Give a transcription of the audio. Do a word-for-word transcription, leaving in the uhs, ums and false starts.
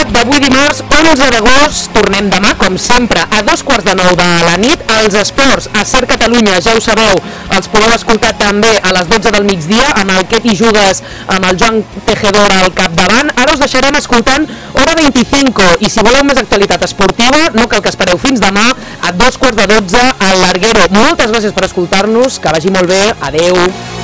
d'avui dimarts onze d'agost. Tornem demà, com sempre, a dos quarts de nou de la nit. Els esports a Ser Catalunya, ja ho sabeu, els podeu escoltar també a les dotze del migdia amb el Què t'hi jugues, amb el Joan Tejedor al capdavant. Ara us deixarem escoltant Hora vint-i-cinc i si voleu més actualitat esportiva no cal que espereu fins demà a dos quarts de dotze al Larguero. Moltes gràcies per escoltar-nos, que vagi molt bé, adeu.